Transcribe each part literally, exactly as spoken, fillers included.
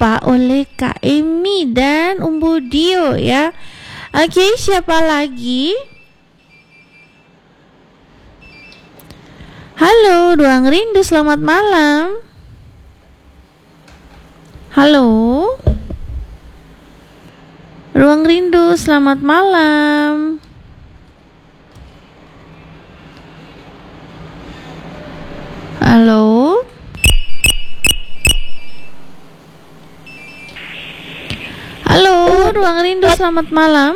disapa oleh Kak Emi dan Umbu Dio ya. Oke, siapa lagi? Halo, Ruang Rindu, selamat malam. Halo, Ruang Rindu, selamat malam. Halo. Halo, Ruang Rindu, selamat malam.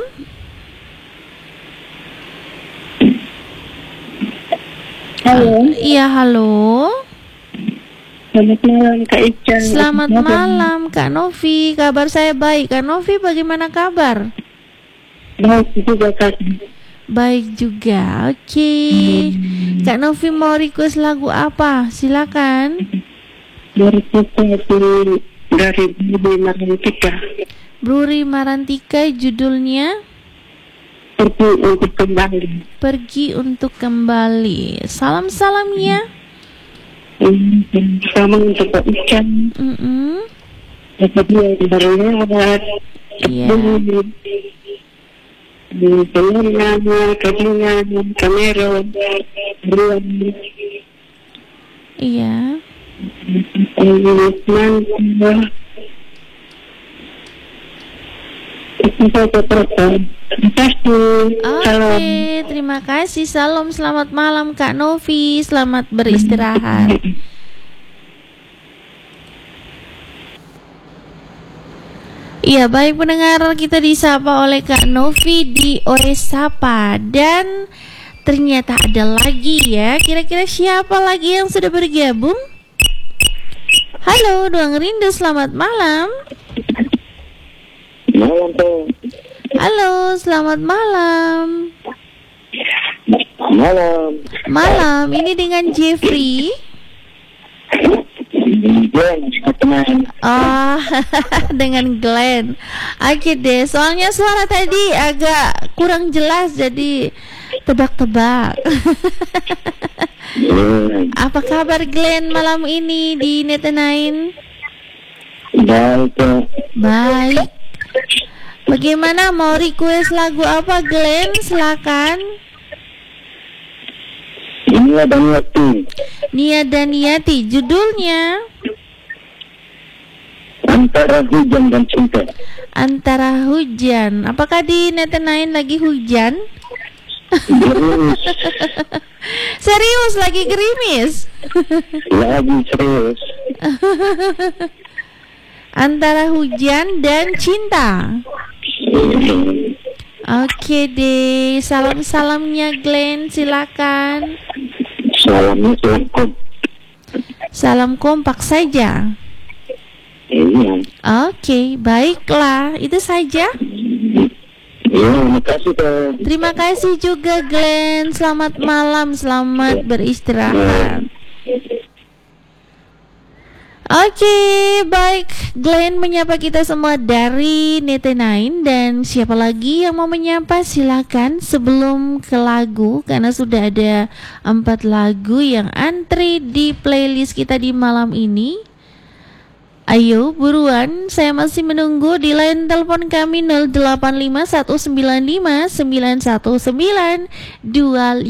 Halo. Uh, iya, halo. Selamat malam Kak Ica. Selamat malam Kak Novi. Kabar saya baik. Kak Novi, bagaimana kabar? Baik juga Kak. Baik juga. Oke. Okay. Hmm. Kak Novi mau request lagu apa? Silakan. Dari kita dari dari Bruri Marantika. Bruri Marantika, judulnya Pergi untuk kembali. Pergi untuk kembali. Salam-salamnya. Sama untuk Kak Ica. Mm-mm. Dapat dia baru lewat. Iya. Di penyelidikan, kajian, kamera, ruang. Iya. Oke, terima kasih. Salam, selamat malam Kak Novi. Selamat beristirahat. Iya, baik pendengar, kita disapa oleh Kak Novi di Oesapa. Dan ternyata ada lagi ya. Kira-kira siapa lagi yang sudah bergabung? Halo, Ruang Rindu, selamat malam. Malam tuh. Halo, selamat malam. Malam. Malam, ini dengan Jeffrey. Oh, dengan Glenn. Oke deh, soalnya suara tadi agak kurang jelas, jadi tebak-tebak. Apa kabar Glenn malam ini di Netenain? Baik. Baik. Bagaimana, mau request lagu apa Glenn? Silakan. Nia dan Yati. Nia dan Yati, judulnya Antara Hujan dan Cinta. Antara Hujan. Apakah di Netenain lagi hujan? Serius, lagi gerimis? Lagi serius. Antara hujan dan cinta. Oke deh, salam-salamnya Glenn, silakan. Salamnya salam kom. Salam kompak saja. Iya. Oke, baiklah, itu saja. Iya, terima kasih Kak. Terima kasih juga Glenn. Selamat malam, selamat beristirahat. Oke, baik. Glenn menyapa kita semua dari Netenain. Dan siapa lagi yang mau menyapa, silakan sebelum ke lagu, karena sudah ada empat lagu yang antri di playlist kita di malam ini. Ayo buruan, saya masih menunggu di line telepon kami nol delapan lima satu sembilan lima sembilan satu sembilan dua lima.